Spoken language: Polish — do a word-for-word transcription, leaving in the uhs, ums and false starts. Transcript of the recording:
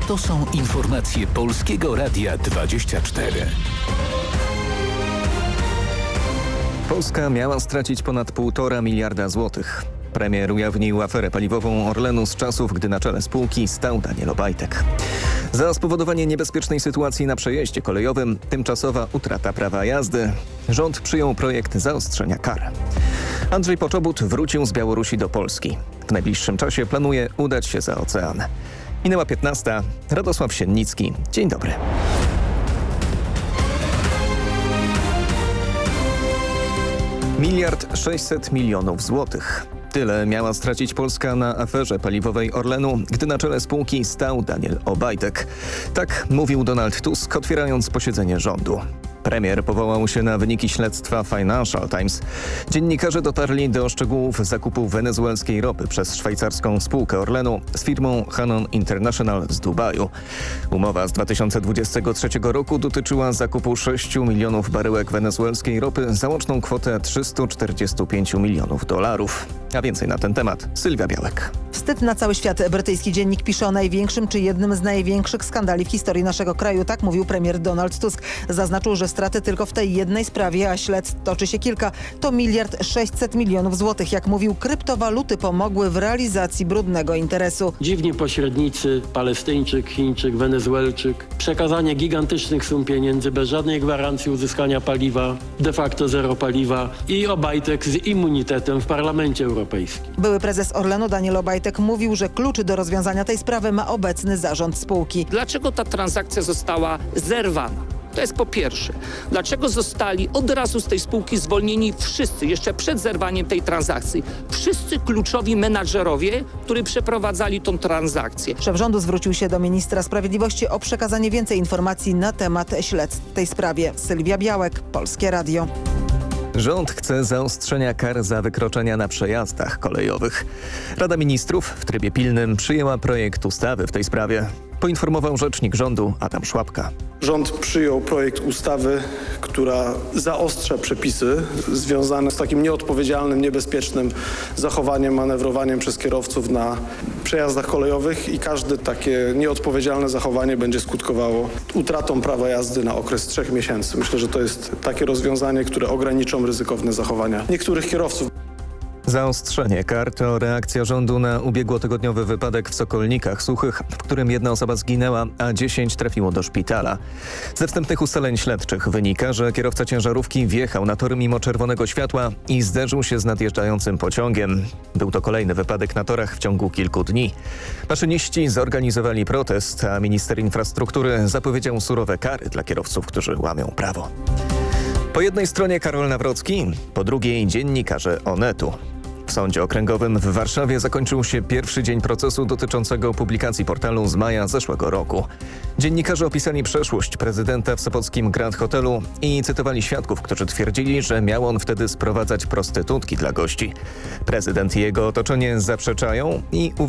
To są informacje Polskiego Radia dwadzieścia cztery. Polska miała stracić ponad półtora miliarda złotych. Premier ujawnił aferę paliwową Orlenu z czasów, gdy na czele spółki stał Daniel Obajtek. Za spowodowanie niebezpiecznej sytuacji na przejeździe kolejowym tymczasowa utrata prawa jazdy. Rząd przyjął projekt zaostrzenia kar. Andrzej Poczobut wrócił z Białorusi do Polski. W najbliższym czasie planuje udać się za ocean. Minęła piętnasta. Radosław Siennicki. Dzień dobry. Miliard sześćset milionów złotych. Tyle miała stracić Polska na aferze paliwowej Orlenu, gdy na czele spółki stał Daniel Obajtek. Tak mówił Donald Tusk, otwierając posiedzenie rządu. Premier powołał się na wyniki śledztwa Financial Times. Dziennikarze dotarli do szczegółów zakupu wenezuelskiej ropy przez szwajcarską spółkę Orlenu z firmą Hannon International z Dubaju. Umowa z dwa tysiące dwudziestego trzeciego roku dotyczyła zakupu sześciu milionów baryłek wenezuelskiej ropy za łączną kwotę trzysta czterdzieści pięć milionów dolarów. A więcej na ten temat Sylwia Białek. Wstyd na cały świat. Brytyjski dziennik pisze o największym czy jednym z największych skandali w historii naszego kraju. Tak mówił premier Donald Tusk. Zaznaczył, że straty tylko w tej jednej sprawie, a śledztw toczy się kilka. To miliard sześćset milionów złotych. Jak mówił, kryptowaluty pomogły w realizacji brudnego interesu. Dziwni pośrednicy, Palestyńczyk, Chińczyk, Wenezuelczyk. Przekazanie gigantycznych sum pieniędzy bez żadnej gwarancji uzyskania paliwa, de facto zero paliwa i Obajtek z immunitetem w Parlamencie Europejskim. Były prezes Orlenu Daniel Obajtek mówił, że kluczy do rozwiązania tej sprawy ma obecny zarząd spółki. Dlaczego ta transakcja została zerwana? To jest po pierwsze. Dlaczego zostali od razu z tej spółki zwolnieni wszyscy, jeszcze przed zerwaniem tej transakcji? Wszyscy kluczowi menadżerowie, którzy przeprowadzali tą transakcję. Szef rządu zwrócił się do ministra sprawiedliwości o przekazanie więcej informacji na temat śledztw w tej sprawie. Sylwia Białek, Polskie Radio. Rząd chce zaostrzenia kar za wykroczenia na przejazdach kolejowych. Rada Ministrów w trybie pilnym przyjęła projekt ustawy w tej sprawie. Poinformował rzecznik rządu Adam Szłapka. Rząd przyjął projekt ustawy, która zaostrza przepisy związane z takim nieodpowiedzialnym, niebezpiecznym zachowaniem, manewrowaniem przez kierowców na przejazdach kolejowych i każde takie nieodpowiedzialne zachowanie będzie skutkowało utratą prawa jazdy na okres trzech miesięcy. Myślę, że to jest takie rozwiązanie, które ograniczą ryzykowne zachowania niektórych kierowców. Zaostrzenie kar to reakcja rządu na ubiegłotygodniowy wypadek w Sokolnikach Suchych, w którym jedna osoba zginęła, a dziesięć trafiło do szpitala. Ze wstępnych ustaleń śledczych wynika, że kierowca ciężarówki wjechał na tory mimo czerwonego światła i zderzył się z nadjeżdżającym pociągiem. Był to kolejny wypadek na torach w ciągu kilku dni. Maszyniści zorganizowali protest, a minister infrastruktury zapowiedział surowe kary dla kierowców, którzy łamią prawo. Po jednej stronie Karol Nawrocki, po drugiej dziennikarze Onetu. W Sądzie Okręgowym w Warszawie zakończył się pierwszy dzień procesu dotyczącego publikacji portalu z maja zeszłego roku. Dziennikarze opisali przeszłość prezydenta w sopockim Grand Hotelu i cytowali świadków, którzy twierdzili, że miał on wtedy sprowadzać prostytutki dla gości. Prezydent i jego otoczenie zaprzeczają i